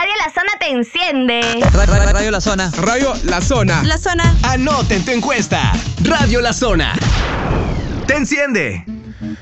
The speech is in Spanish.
Radio La Zona te enciende. Radio La Zona. Radio La Zona. La Zona. Anoten tu encuesta. Radio La Zona te enciende.